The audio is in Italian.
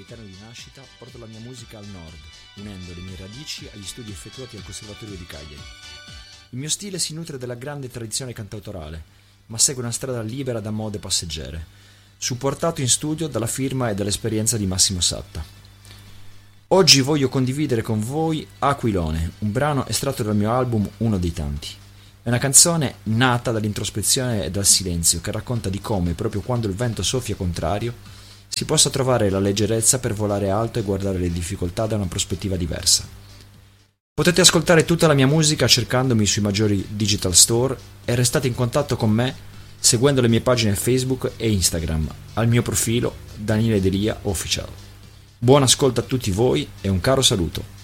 americano di nascita, porto la mia musica al nord, unendo le mie radici agli studi effettuati al Conservatorio di Cagliari. Il mio stile si nutre della grande tradizione cantautorale, ma segue una strada libera da mode passeggere, supportato in studio dalla firma e dall'esperienza di Massimo Satta. Oggi voglio condividere con voi Aquilone, un brano estratto dal mio album Uno dei tanti. È una canzone nata dall'introspezione e dal silenzio che racconta di come, proprio quando il vento soffia contrario, si possa trovare la leggerezza per volare alto e guardare le difficoltà da una prospettiva diversa. Potete ascoltare tutta la mia musica cercandomi sui maggiori digital store e restate in contatto con me seguendo le mie pagine Facebook e Instagram al mio profilo Daniele Delia Official. Buon ascolto a tutti voi e un caro saluto.